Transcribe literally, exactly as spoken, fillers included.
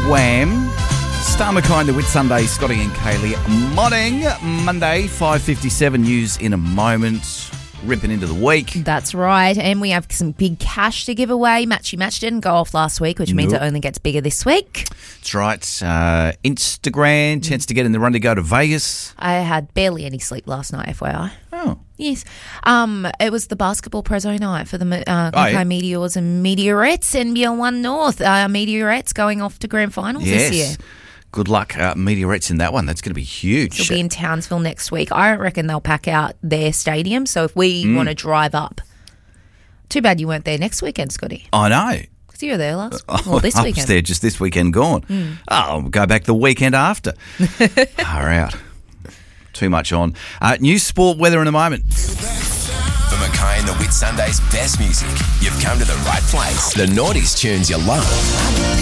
Wham. Star McKay, the Whitsunday, Scotty and Kaylee. Morning, Monday, five fifty-seven news in a moment. Ripping into the week. That's right. And we have some big cash to give away. Matchy Match didn't go off last week, which means Nope. it only gets bigger this week. That's right. Uh, Instagram, chance to get in the run to go to Vegas. I had barely any sleep last night, F Y I. Oh. Yes. Um, it was the basketball Prezzo night for the uh, Oh, yeah. Meteors and Meteorettes, N B L one North. Uh, Meteorettes going off to grand finals Yes. this year. Good luck, uh, Meteorettes in that one. That's going to be huge. They'll be in Townsville next week. I reckon they'll pack out their stadium. So if we Mm. want to drive up, too bad you weren't there next weekend, Scotty. I know. Because you were there last, well, this I was weekend. there just this weekend gone. Mm. Oh, I'll go back the weekend after. Far out. Too much on. Uh, news, sport, weather in a moment. For McKay and the Whit Sunday's best music, you've come to the right place. The Naughties tunes you love.